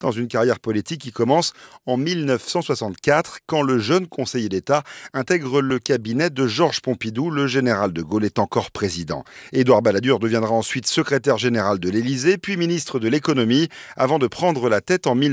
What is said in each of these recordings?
dans une carrière politique qui commence en 1964, quand le jeune conseiller d'État intègre le cabinet de Georges Pompidou, le général de Gaulle est encore président. Édouard Balladur deviendra ensuite secrétaire général de l'Élysée, puis ministre de l'économie, avant de prendre la tête en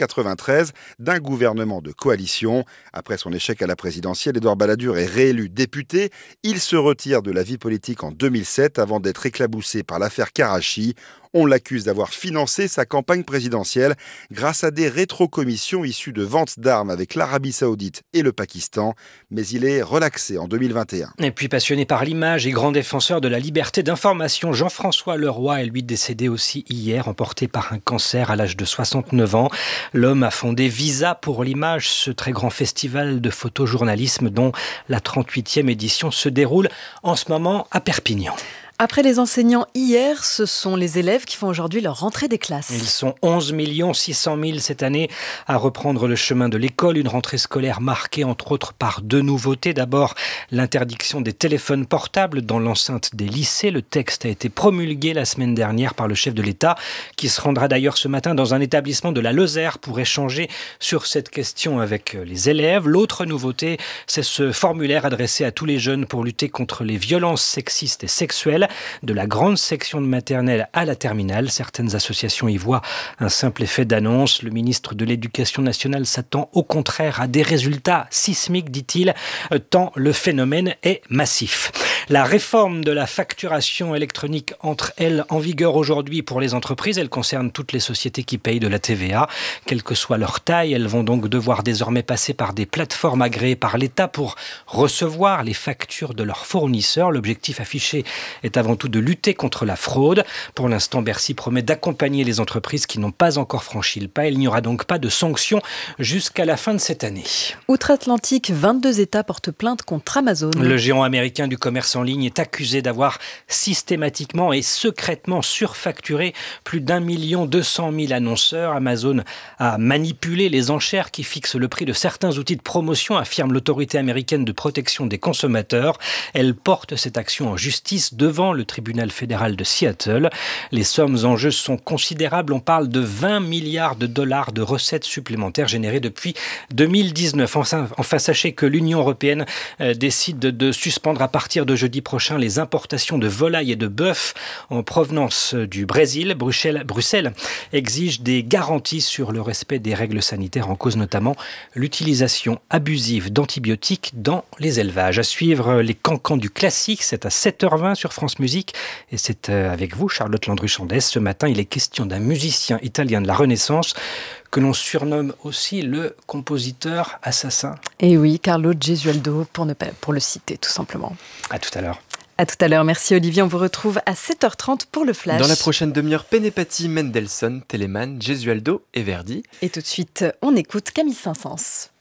1993 d'un gouvernement de coalition. Après son échec à la présidentielle, Édouard Balladur est réélu député. Il se retire de la vie politique en 2007 avant d'être éclaboussé par l'affaire Karachi. On l'accuse d'avoir financé sa campagne présidentielle grâce à des rétrocommissions issues de ventes d'armes avec l'Arabie Saoudite et le Pakistan. Mais il est relaxé en 2021. Et puis passionné par l'image et grand défenseur de la liberté d'information, Jean-François Leroy est lui décédé aussi hier, emporté par un cancer à l'âge de 69 ans. L'homme a fondé Visa pour l'image, ce très grand festival de photojournalisme dont la 38e édition se déroule en ce moment à Perpignan. Après les enseignants hier, ce sont les élèves qui font aujourd'hui leur rentrée des classes. Ils sont 11 600 000 cette année à reprendre le chemin de l'école. Une rentrée scolaire marquée entre autres par deux nouveautés. D'abord, l'interdiction des téléphones portables dans l'enceinte des lycées. Le texte a été promulgué la semaine dernière par le chef de l'État, qui se rendra d'ailleurs ce matin dans un établissement de la Lozère pour échanger sur cette question avec les élèves. L'autre nouveauté, c'est ce formulaire adressé à tous les jeunes pour lutter contre les violences sexistes et sexuelles. De la grande section de maternelle à la terminale, certaines associations y voient un simple effet d'annonce. Le ministre de l'Éducation nationale s'attend au contraire à des résultats sismiques, dit-il, tant le phénomène est massif. La réforme de la facturation électronique entre elles en vigueur aujourd'hui pour les entreprises. Elle concerne toutes les sociétés qui payent de la TVA, quelle que soit leur taille. Elles vont donc devoir désormais passer par des plateformes agréées par l'État pour recevoir les factures de leurs fournisseurs. L'objectif affiché est avant tout de lutter contre la fraude. Pour l'instant, Bercy promet d'accompagner les entreprises qui n'ont pas encore franchi le pas. Il n'y aura donc pas de sanctions jusqu'à la fin de cette année. Outre-Atlantique, 22 États portent plainte contre Amazon. Le géant américain du commerce en ligne est accusé d'avoir systématiquement et secrètement surfacturé plus d'1 200 000 annonceurs. Amazon a manipulé les enchères qui fixent le prix de certains outils de promotion, affirme l'autorité américaine de protection des consommateurs. Elle porte cette action en justice devant le tribunal fédéral de Seattle. Les sommes en jeu sont considérables. On parle de 20 milliards de dollars de recettes supplémentaires générées depuis 2019. Enfin, sachez que l'Union européenne décide de suspendre à partir de jeudi prochain les importations de volailles et de bœuf en provenance du Brésil. Bruxelles exige des garanties sur le respect des règles sanitaires, en cause notamment l'utilisation abusive d'antibiotiques dans les élevages. À suivre les cancans du classique, c'est à 7h20 sur France Musique et c'est avec vous Charlotte Landru-Chandès. Ce matin, il est question d'un musicien italien de la Renaissance que l'on surnomme aussi le compositeur assassin. Et oui, Carlo Gesualdo, pour le citer tout simplement. À tout à l'heure. À tout à l'heure, merci Olivier. On vous retrouve à 7h30 pour le Flash. Dans la prochaine demi-heure, Penepati, Mendelssohn, Telemann, Gesualdo et Verdi. Et tout de suite, on écoute Camille Saint-Saëns.